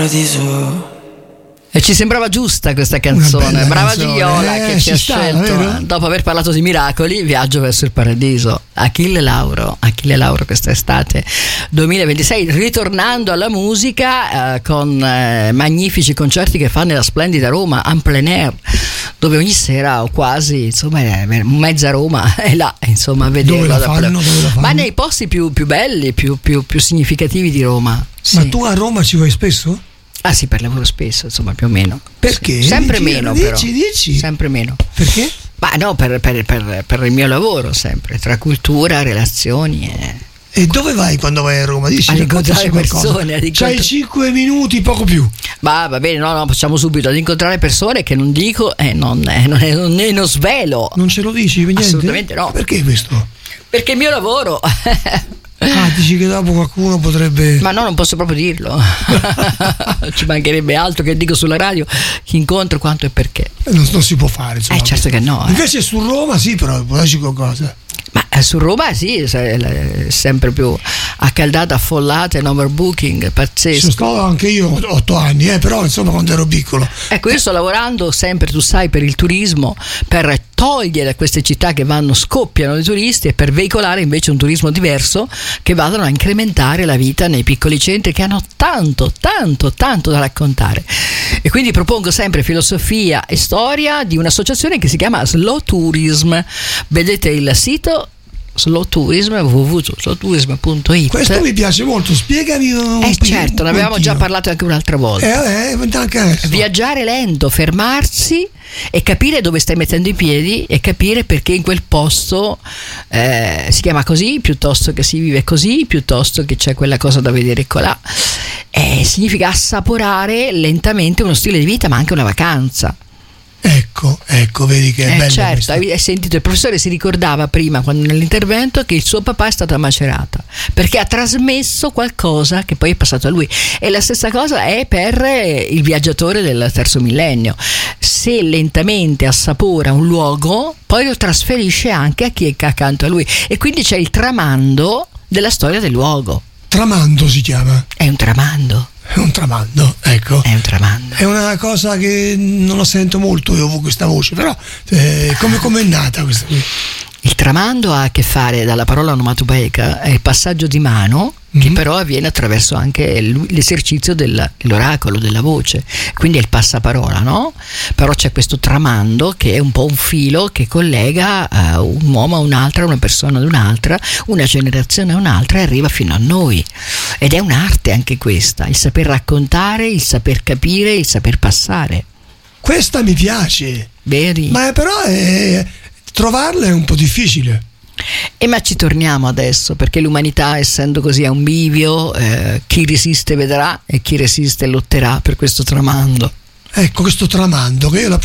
E ci sembrava giusta questa canzone, brava canzone. Gioiola che ci ha scelto, vero? dopo aver parlato di miracoli, Viaggio verso il paradiso. Achille Lauro quest'estate 2026, ritornando alla musica con magnifici concerti che fa nella splendida Roma, en plein air, dove ogni sera o quasi, insomma, mezza Roma è là, insomma, a vederlo. Dove la fanno? Ma nei posti più belli, più significativi di Roma. Sì. Ma tu a Roma ci vai spesso? Ah sì, per lavoro spesso, insomma, più o meno. Perché? Sì. Sempre meno, però. Dici. Sempre meno. Perché? Ma no, per il mio lavoro sempre, tra cultura, relazioni E dove vai quando vai a Roma? Dici, ad incontrare persone. C'hai 5 minuti, poco più. Va bene, no, facciamo subito, ad incontrare persone che non dico, non svelo. Non ce lo dici? Niente? Assolutamente no. Perché questo? Perché il mio lavoro. Dici che dopo qualcuno potrebbe... Ma no, non posso proprio dirlo. Ci mancherebbe altro che dico sulla radio chi incontro, quanto e perché. Non si può fare, insomma. Certo che no. Invece su Roma sì, però può darci qualcosa. Ma su Roma sì, è sempre più accaldata, affollata, in overbooking, pazzesco. Sono stato anche io 8 anni, però insomma quando ero piccolo. Ecco, io sto lavorando sempre, tu sai, per il turismo, per togliere queste città che scoppiano di turisti e per veicolare invece un turismo diverso che vadano a incrementare la vita nei piccoli centri che hanno tanto da raccontare. E quindi propongo sempre filosofia e storia di un'associazione che si chiama Slow Tourism. Vedete il sito Slow Tourism, www.slowtourism.it. Questo mi piace molto, spiegami un po'. Certo, ne avevamo già parlato anche un'altra volta. Anche adesso. Viaggiare lento, fermarsi e capire dove stai mettendo i piedi e capire perché in quel posto si chiama così, piuttosto che si vive così, piuttosto che c'è quella cosa da vedere colà. Significa assaporare lentamente uno stile di vita, ma anche una vacanza. Ecco, vedi che è bello. Certo, hai sentito, il professore si ricordava prima, quando nell'intervento, che il suo papà è stato a Macerata perché ha trasmesso qualcosa che poi è passato a lui, e la stessa cosa è per il viaggiatore del terzo millennio. Se lentamente assapora un luogo, poi lo trasferisce anche a chi è accanto a lui, e quindi c'è il tramando della storia del luogo. Tramando si chiama? È un tramando. È un tramando, ecco. È un tramando. È una cosa che non la sento molto io questa voce, però come è nata questa qui? Il tramando ha a che fare, dalla parola onomatopeica, è il passaggio di mano che però avviene attraverso anche l'esercizio dell'oracolo, della voce, quindi è il passaparola, no? Però c'è questo tramando che è un po' un filo che collega un uomo a un'altra, una persona ad un'altra, una generazione a un'altra, e arriva fino a noi, ed è un'arte anche questa, il saper raccontare, il saper capire, il saper passare. Questa mi piace. Veri? Ma però trovarla è un po' difficile. Ma ci torniamo adesso, perché l'umanità, essendo così a un bivio, chi resiste vedrà e chi resiste lotterà per questo tramando. Ecco, questo tramando che io